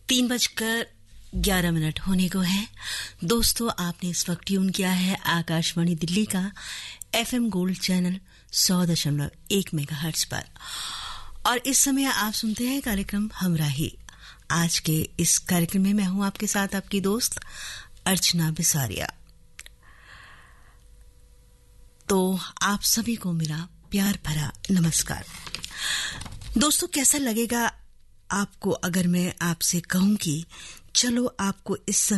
3:11 होने को है। दोस्तों, आपने इस वक्त ट्यून किया है आकाशवाणी दिल्ली का FM गोल्ड चैनल 100.1 मेगाहर्ट्ज पर और इस समय आप सुनते हैं कार्यक्रम हमराही। आज के इस कार्यक्रम में मैं हूं आपके साथ आपकी दोस्त अर्चना बिसारिया। तो आप सभी को मेरा प्यार भरा नमस्कार। दोस्तों, कैसा लगेगा आपको अगर मैं आपसे कहूं कि चलो आपको इस समय